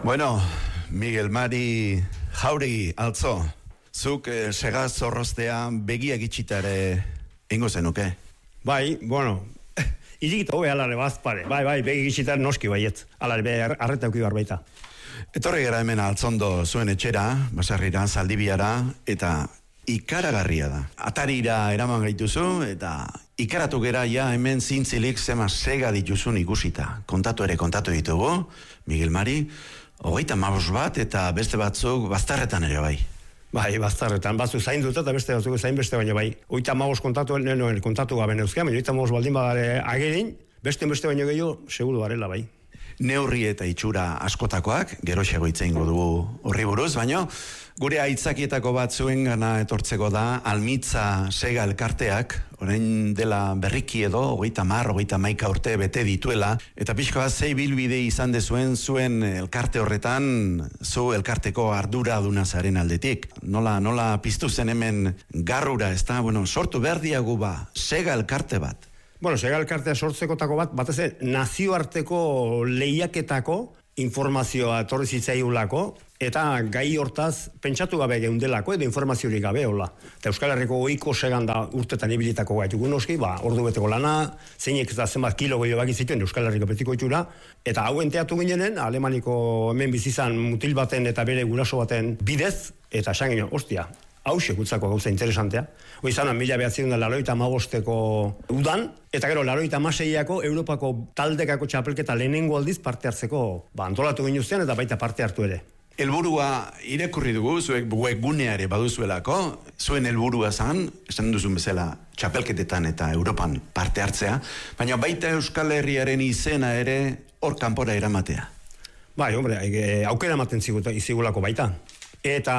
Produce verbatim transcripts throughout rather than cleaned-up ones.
Bueno, Miguel Mari Jauregi, altzo, zuk eh, sega zorrostea begiak itxitare ingo zenuke? Bai, bueno, irikita hobe alare bazpare, bai, bai, begiak itxitar noski baiet, alare be arreta euki barbaita. Etorri gara hemen altzondo zuen etxera, basarrira, Zaldibiara, eta ikaragarria da. Atarira eraman gaituzu, eta ikaratu gera ja hemen zintzilik zema sega dituzun ikusita. Kontatu ere kontatu ditugu, Miguel Mari, hogeita mabos bat, eta beste batzuk baztarretan ere bai. Bai, baztarretan, batzuk zain dut eta beste batzuk zain beste baino bai. Oita mabos kontatu, nenoen kontatu gaben euskia, baina oita mabos baldin badare agerin, beste beste baino gehiago, seguru garela bai. Neurri eta itxura askotakoak, geroxeago itzeingo dugu horri buruz, baina gure aitzakietako bat zuen gana etortzeko da Almitza Sega elkarteak, orain dela berriki edo, hogeita mar, hogeita maika urte bete dituela, eta pixka bat zei bilbide izan dezuen zuen elkarte horretan, zu elkarteko ardura aduna zaren aldetik. Nola, nola piztu zen hemen garrura, ez da, bueno, sortu behar diagu ba, Sega elkarte bat. Bueno, Sega elkartea sortzekotako bat, batez nazioarteko lehiaketako informazioa etorri zitzaiulako, eta gai hortaz pentsatu gabe geundelako, edo informaziorik gabe hola. Eta Euskal Herriko ohiko segan da urtetan ibilitako gaitugu noski, ba, ordu beteko lana, zeinek eta zenbat kilo gehiago baki zituen Euskal Herriko betiko itxura, eta hau enteatu ginenen, Alemaniko hemen bizizan mutil baten eta bere guraso baten bidez, eta esan ginen, ostia, hau sekutzako gauza interesantea. Hoi zanan, mila behatzen da laroita magosteko udan, eta gero laroita maseiako Europako taldekako txapelketa lehenengo aldiz parte hartzeko ba, antolatu ginuzten eta baita parte hartu ere. Helburua irakurri dugu, zuek webgunea ere baduzuelako, zuen helburua zan, esan duzun bezala txapelketetan eta Europan parte hartzea, baina baita Euskal Herriaren izena ere hor kanpora eramatea. Bai, hombre, aukera ematen zigulako baita. Eta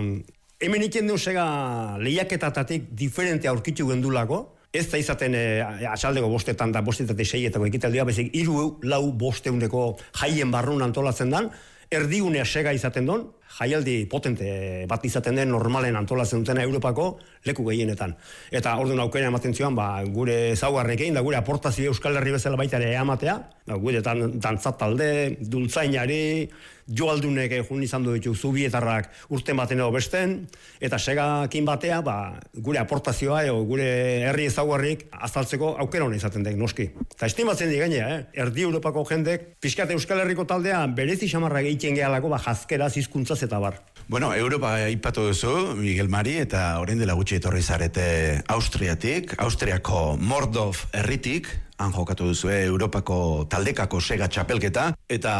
hemen iken duen sega lehiaketatatik diferente aurkitu gendulako, ez da izaten e, atxaldeko bostetan da bostetatik seietako ekitaldia, bezik iru lau bosteuneko jaien barrun antolatzen dan, erdigunea sega izaten don, jaialdi potente bat izaten den normalen antolatzen dutena Europako leku gehienetan. Eta orduan aukera ematen zioan, ba, gure zaugarrekein, da gure aportazio Euskal Herri bezala baita ere ematea, da, gure dantzat talde, duntzainari, joaldunek jun izan du ditu zubietarrak urten baten edo besten, eta segakin batea, ba, gure aportazioa edo gure herri ezaugarrik azaltzeko aukera hona izaten dek, noski. Eta estimatzen di gainea, eh? Erdi Europako jendek, pixkat Euskal Herriko taldea berezi xamarra egiten gehalako, ba, jazkera, zizkuntzaz eta bar. Bueno, Europa aipatu duzu, Miguel Mari, eta orain dela gutxi etorri zarete Austriatik, Austriako Mordov herritik, han jokatu duzue Europako taldekako sega txapelketa, eta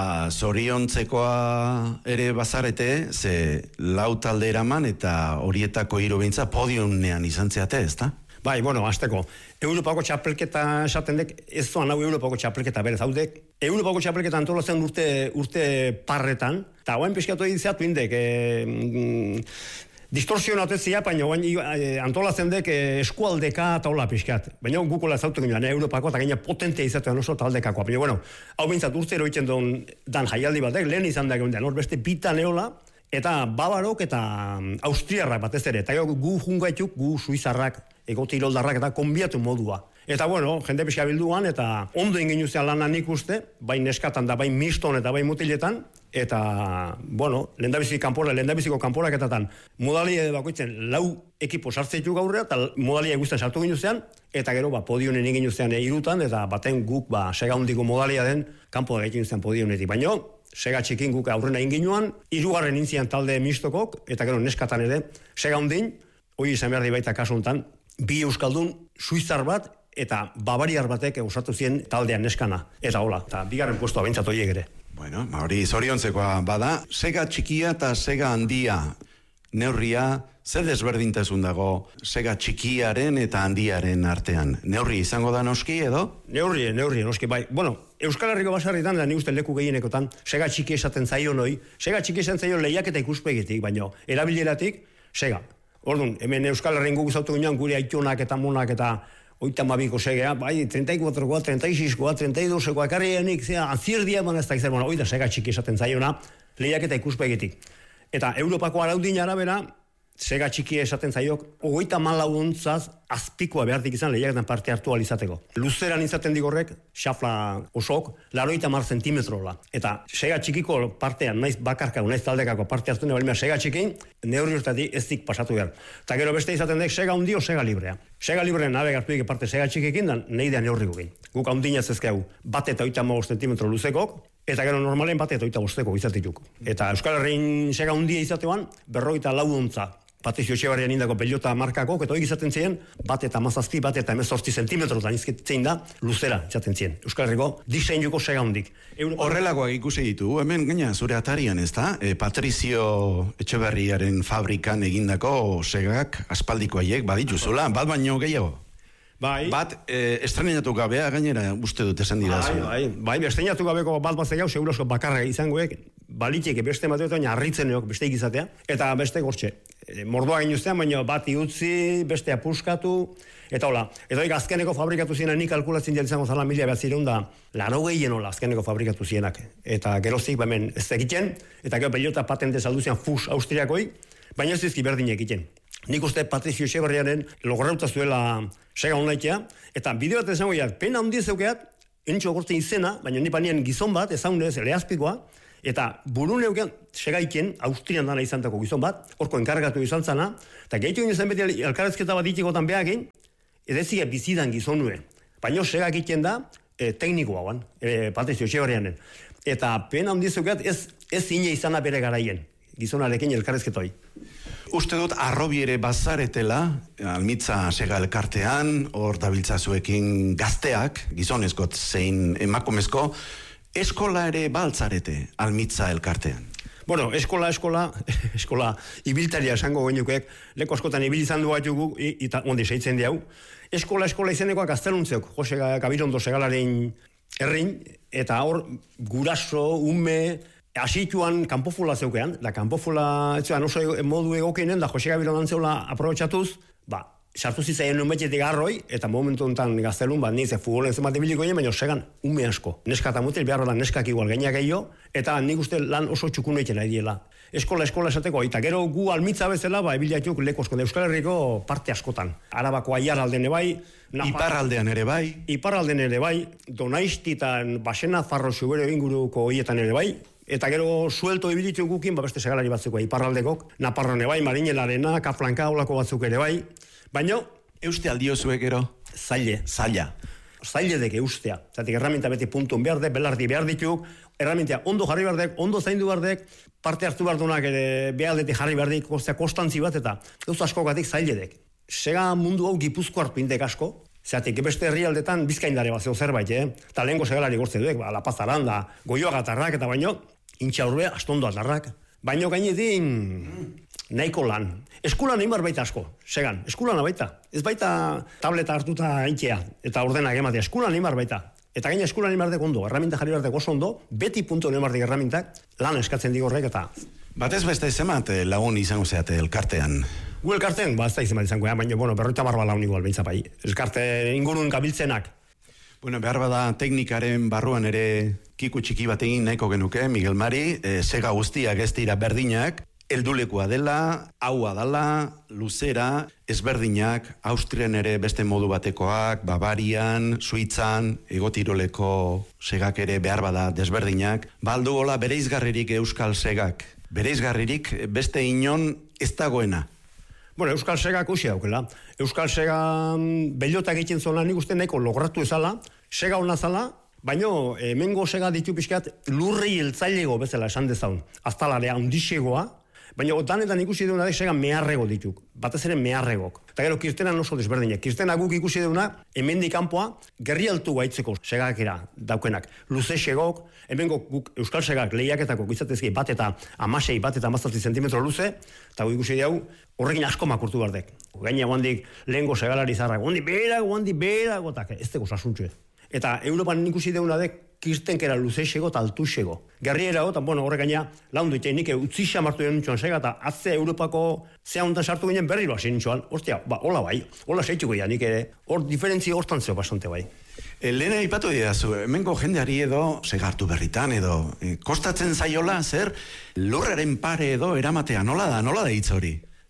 zoriontzekoa ere bazarete, ze lau talde eraman eta horietako hiru beintza podiumean izan zeate, ezta? Bai, bueno, azteko, Europako txapelketa esaten dek, ez zoan hau Europako txapelketa berez, hau dek, Europako txapelketa antolatzen urte, urte parretan, eta hauen peskatu egin indek, e, mm, distorsionatezia, baina e, antolatzen dek e, eskualdeka eta hola pixkat. Baina gukola zautu ginen, Europako eta gaina potentea izatean oso taldekakoa. Baina, bueno, hau bintzat urtero egiten don dan jaialdi batek, lehen izan da geunden, hor beste bitan eola, eta babarok eta austriarrak batez ere, eta gu jungaituk, gu suizarrak, egoti iroldarrak eta konbiatu modua. Eta bueno, jende pixka bilduan, eta ondo inginuzean lanan nik uste, bai neskatan da, bai miston eta bai mutiletan, eta, bueno, lehendabiziko kanpora, lehendabiziko kanporaketatan, modalia bakoitzen lau ekipo sartzeitu gaurrea, eta modalia guztan sartu ginuzean, eta gero, ba, podionen inginuzean irutan, eta baten guk, ba, sega hundiko modalia den, kanpo da egin zen podionetik. Baina, sega txikin guk aurrena inginuan, hirugarren intzian talde mistokok, eta gero neskatan ere, sega hundin, hoi izan behar di baita kasu honetan, bi euskaldun suizar bat eta bavariar batek osatu zien taldean neskana. Eta hola, eta bigarren puestua bentsat horiek ere. Bueno, hori zoriontzekoa bada, sega txikia eta sega handia neurria, zer desberdintasun dago sega txikiaren eta handiaren artean? Neurri izango da noski edo? Neurri, neurri, noski, bai. Bueno, Euskal Herriko basarritan da ni uste leku gehienekotan sega txiki esaten zaio noi, sega txiki esaten zaio lehiaketa ikuspegitik, baino erabileratik sega. Orduan, hemen Euskal Herrin guk zautu ginean gure aitunak eta monak eta oita mabiko segea, bai, treinta y cuatrokoa, treinta y seiskoa, treinta y dosekoa, ekarrienik, zera, anzierdia eman ez da izan, oida sega txiki esaten zaiona, lehiaketa ikuspegitik. Eta Europako araudin arabera, sega txiki esaten zaiok, hogeita malau ontzaz azpikoa behartik izan lehiaketan parte hartu alizateko. Luzeran izaten digorrek, xafla osok, laroita mar zentimetrola. Eta sega txikiko partean, naiz bakarkako, naiz taldekako parte hartu nahi, sega txikin, neurri urtatik ez dik pasatu behar. Eta gero beste izaten dek, sega hundi o sega librea. Sega librea nabe gartu dik parte sega txikikin, dan nahi da neurri gukin. Guk hundinaz ezkeu, bat eta oita maus zentimetro luzekok, eta gero normalen bat eta oita bosteko izatetuk. Eta Euskal Herrin sega hundia izatean, berroita lau ontza. Patrizio Etxebarrian indako pelota markako, eta hori izaten ziren, bat eta mazazpi, bat eta emezortzi zentimetrotan izketzen da, luzera izaten ziren. Euskal Herriko diseinuko sega hundik. Horrelakoak ikusi ditu, hemen gaina zure atarian ez da, e, Patrizio Etxebarriaren fabrikan egindako segak aspaldiko haiek badituzula, bat baino gehiago. Bai. Bat, e, estrenatu gabea gainera uste dut esan dira zu. Bai, bai, bai, estrenatu gabeko bat bat zegau, segurosko bakarra izangoek, baliteke beste mateotan arritzeneok beste ikizatea, eta beste gortxe. E, mordoa ginuztean, baina bat iutzi, beste apuskatu, eta hola. Eta hori azkeneko fabrikatu ziena nik kalkulatzen jalizango zala mila bat zireun da, laro gehien hola azkeneko fabrikatu zienak. Eta geroztik, hemen ez egiten, eta gero pelota patente salduzian fus austriakoi, baina ez dizki berdin egiten. Nik uste Patrizio Etxebarriaren logorrauta zuela sega onlaitea, eta bideo bat esango ja, pena handia zeukeat, entxo gortzen izena, baina ni panien gizon bat, ezaunez, lehazpikoa, eta burun eukean segaiken, Austrian dana izantako gizon bat, horko enkargatu izan zana, eta gehiago izan beti elkarrezketa bat ditikotan behakin, edezik bizidan gizon nuen. Baina sega egiten da, e, teknikoa guan, e, Patrizio Etxebarrianen. Eta pena handia zeukeat, ez, ez ine izana bere garaien, gizonarekin elkarrezketoi. Uste dut arrobi ere bazaretela, Almitza sega elkartean, hor dabiltzazuekin gazteak, gizonezkot zein emakumezko, eskola ere baltzarete Almitza elkartean. Bueno, eskola, eskola, eskola, ibiltaria esango genukeek, leko askotan ibilizan du batugu, eta ondi seitzen diau. Eskola, eskola izenekoak gazteluntzeok, Jose Gabirondo segalaren errin, eta hor guraso, ume, asituan kanpofula zeukean, da kanpofula etzuan oso modu egokenen, da Jose Gabirondo antzeula aprobetxatuz, ba, sartu zitzaien numetxetik arroi, eta momentu honetan gaztelun, ba, nize futbolen zenbat ibiliko egin, baina segan ume asko. Neska eta mutil, behar da neskak igual gainak gehiago, eta nik uste lan oso txukuneitzen ari diela. Eskola, eskola esateko, eta gero gu Almitza bezala, ba, ebiliatuk leko asko, Euskal Herriko parte askotan. Arabako aiaralden ere bai, Iparraldean ere bai. Iparralden ere bai, Donaistitan, Basena, Farro, Zubero inguruko hoietan ere bai, eta gero suelto ibilitu gukin, ba, beste segalari batzuk iparraldekok, Naparron ere bai, Marinelarena, Kaflanka, olako batzuk ere bai, baina euste aldiozuek gero? Zaile. Zaila. Zaile dek eustea. Zatik erraminta beti puntun behar dek, belardi behar dituk, erramintea ondo jarri behar dek, ondo zaindu behar dek, parte hartu behar dunak behaldetik jarri behar dek, kostea kostantzi bat, eta eus asko gatik zaile dek. Sega mundu hau Gipuzko hartuindek asko, zatik beste herrialdetan bizkaindare bat zeo zerbait, eh? Eta lehenko segalari gortze duek, ba, La Paz Aranda, Goioaga atarrak, eta baino, intxa urbe, astondo atarrak. Baino gainetin nahiko lan. Eskulan egin baita asko, segan, eskulan baita. Ez baita tableta hartuta aitea eta ordenak ematea, eskulan egin baita. Eta gaina eskulan egin bardek ondo, erraminta jarri bardek oso ondo, beti puntu egin bardek erramintak, lan eskatzen digorrek eta... Batez beste zemat lagun izango zeate elkartean? Gu elkartean, ba ez da izan izango, baina, bueno, berroita barba lagun igual behitza bai. Elkarte ingurun gabiltzenak. Bueno, behar bada teknikaren barruan ere kiku txiki bat egin nahiko genuke, Miguel Mari, e, sega guztiak ez dira berdinak, heldulekua dela, haua dela, luzera, ezberdinak, Austrian ere beste modu batekoak, Bavarian, Suitzan, Egotiroleko segak ere behar bada desberdinak, baldu gola bereizgarririk euskal segak, bereizgarririk beste inon ez dagoena. Bueno, Euskal Segak usi daukela. Euskal Sega bellotak egiten zona nik uste nahiko logratu ezala, sega hona zala, baino hemengo sega ditu pixkat lurri hiltzailego bezala esan dezaun. Aztalarea handixegoa, baina danetan ikusi deuna da sega meharrego dituk, batez ere meharregok. Eta gero kirtenan oso desberdinak. Kirtena guk ikusi deuna, hemendik kanpoa gerri altu gaitzeko segakera daukenak. Luze segok, hemengo guk Euskal Segak lehiaketako gizatezki bat eta amasei, bat eta amazazpi zentimetro luze, eta guk ikusi dau, horrekin asko makurtu bardek. Gaina guandik lehengo segalari zarrak, guandik behera, guandik behera, gotak, ez teko sasuntxue. Eta Europan ikusi deuna dek, kirtenkera luzeixego eta altuxego. Gerriera eta bueno, horrek gaina laundu ite nik utzi xamartu den nintxoan sega, eta atze Europako zea hontan sartu ginen berriro hasi nintxoan. Ostia, ba, hola bai, hola seitzuko ya, nik ere, hor diferentzia hortan zeo bastante bai. E, Lehen aipatu didazu, hemengo jendeari edo segartu berritan edo, e, kostatzen zaiola zer lurraren pare edo eramatea, nola da, nola da hitz hori?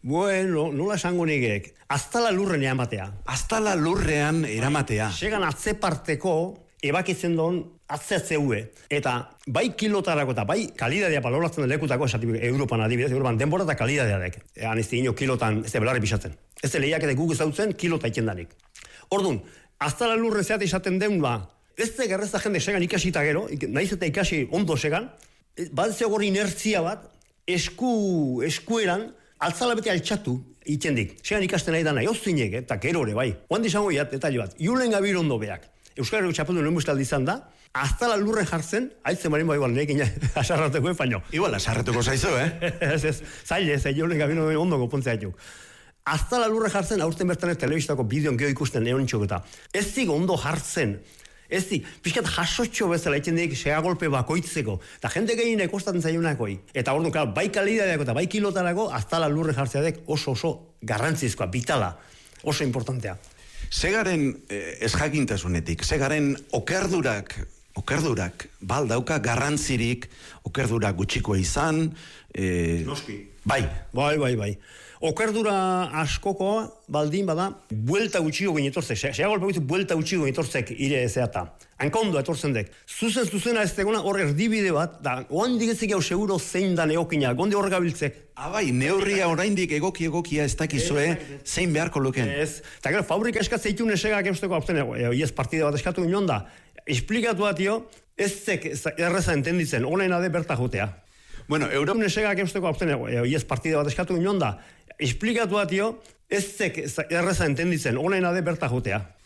Bueno, nola esango nigek, aztala lurren eramatea. Aztala lurrean eramatea. Segan atzeparteko, ebakitzen don atzeatzeue. Eta bai kilotarako eta bai kalidadea baloratzen lekutako, esatibik Europan adibidez, Europan denbora eta kalidadeadek. Egan ez dino kilotan, ez da belarri pisatzen. Ez da lehiak eta guk ezautzen kilota ikendanik. Orduan, aztala lurre zeat izaten den ba, ez da gerrezta jende segan ikasita gero, nahiz eta ikasi ondo segan, bat zegor inertzia bat, esku, eskueran, altzala bete altxatu itxendik. Segan ikasten nahi da nahi, oztinek, eta gero ere, bai. Oan dizango jat, eta bat, julen gabir ondo beak. Euskal Herriko txapeldu nuen bustaldi izan da, aztala lurren jartzen, haitzen marin bai igual, nekin asarratuko epaino. Igual, asarratuko zaizu, eh? ez, ez, zaila ez, julen gabir ondo gopontzea ditu. Aztala lurren jartzen, aurten bertan telebistako bideon geho ikusten egon txoketa. Ez zik ondo jartzen, ez zik, pixkat jasotxo bezala egiten dik sega golpe bakoitzeko, eta jende gehien ekostatzen zaionakoi. Eta orduan, klar, bai kalidadeako eta bai kilotarako, aztala lurren jartzeadek oso oso garrantzizkoa, vitala, oso importantea. Segaren eh, ezjakintasunetik, segaren okerdurak, okerdurak, baldauka garrantzirik, okerdurak gutxikoa izan, eh, Noski. Bai. Bai, bai, bai. Okerdura askokoa baldin bada, buelta gutxiko ginetortzek, sega golpe gutxiko buelta gutxiko ginetortzek ire zeata. Hankondo etortzen dek. Zuzen zuzena ez tegona hor erdibide bat, da, oan digezik hau seguro zein da neokina, gondi hor gabiltzek. Abai, neurria oraindik egoki egokia ez dakizue, zein beharko luken. Ez, eta gero, fabrika eskatzeitu nesegak eusteko haupten, iez partide bat eskatu ginen da, esplikatu bat dio, ez zek erreza entenditzen, honen ade berta jotea. Bueno, Europa... Nesegak eusteko haupten, iez partide bat eskatu ginen da, esplikatu bat dio, ez zek erreza entenditzen, honen ade berta jotea.